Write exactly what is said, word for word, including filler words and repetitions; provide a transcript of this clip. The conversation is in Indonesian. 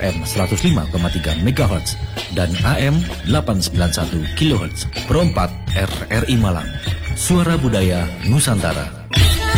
M seratus lima koma tiga megahertz dan A M delapan ratus sembilan puluh satu kilohertz. Perempat R R I Malang, Suara Budaya Nusantara.